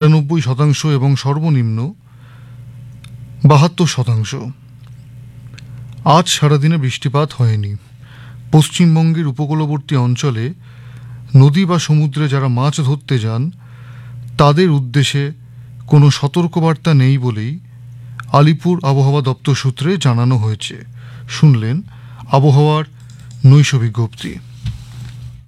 98% এবং সর্বনিম্ন 72%। আজ সারাদিনে বৃষ্টিপাত হয়নি। পশ্চিমবঙ্গের উপকূলবর্তী অঞ্চলে নদী বা সমুদ্রে যারা মাছ ধরতে যান তাদের উদ্দেশ্যে কোনো সতর্কবার্তা নেই বলেই আলিপুর আবহাওয়া দপ্তর সূত্রে জানানো হয়েছে। শুনলেন আবহাওয়ার নৈশ বিজ্ঞপ্তি।